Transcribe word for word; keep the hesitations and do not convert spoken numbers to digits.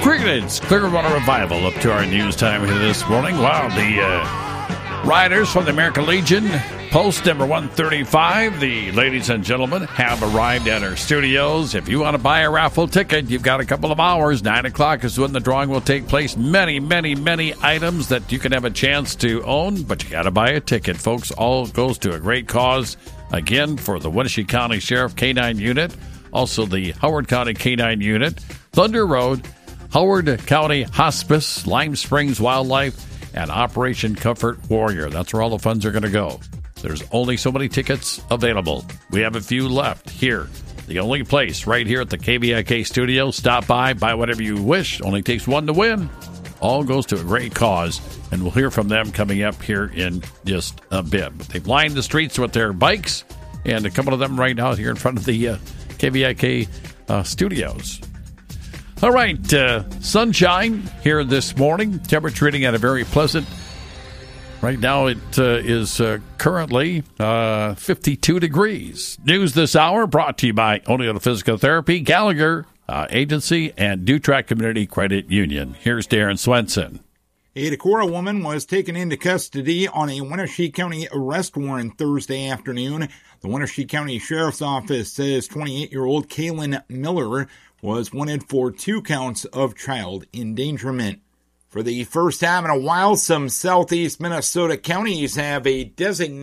Creedence Clearwater Revival up to our news time here this morning. Wow, the uh, riders from the American Legion, post number one thirty-five, the ladies and gentlemen, have arrived at our studios. If you want to buy a raffle ticket, you've got a couple of hours. nine o'clock is when the drawing will take place. Many, many, many items that you can have a chance to own, but you got to buy a ticket, folks. All goes to a great cause. Again, for the Wenatchee County Sheriff K nine Unit, also the Howard County K nine Unit, Thunder Road, Howard County Hospice, Lime Springs Wildlife, and Operation Comfort Warrior. That's where all the funds are going to go. There's only so many tickets available. We have a few left here. The only place right here at the K V I K studio. Stop by, buy whatever you wish. Only takes one to win. All goes to a great cause, and we'll hear from them coming up here in just a bit. But they've lined the streets with their bikes, and a couple of them right now here in front of the uh, K V I K uh, studios. All right, uh, sunshine here this morning. Temperature reading at a very pleasant. Right now it uh, is uh, currently uh, fifty-two degrees. News this hour brought to you by O'Neill Physical Therapy, Gallagher uh, Agency, and Dutrack Community Credit Union. Here's Darren Swenson. A Decorah woman was taken into custody on a Wenatchee County arrest warrant Thursday afternoon. The Wenatchee County Sheriff's Office says twenty-eight-year-old Kaylin Miller was wanted for two counts of child endangerment. For the first time in a while, some southeast Minnesota counties have a designated